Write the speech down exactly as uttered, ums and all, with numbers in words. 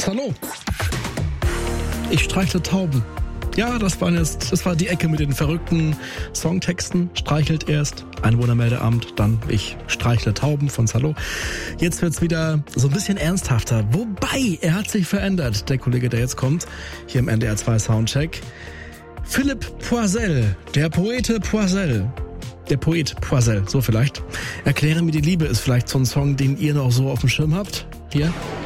Hallo. Ich streichle Tauben. Ja, das war jetzt, das war die Ecke mit den verrückten Songtexten. Streichelt erst, Einwohnermeldeamt, dann ich streichle Tauben von Salo. Jetzt wird's wieder so ein bisschen ernsthafter. Wobei, er hat sich verändert, der Kollege, der jetzt kommt, hier im N D R zwei Soundcheck. Philipp Poisel, der Poete Poisel. Der Poet Poisel, so vielleicht. Erkläre mir die Liebe ist vielleicht so ein Song, den ihr noch so auf dem Schirm habt. Hier.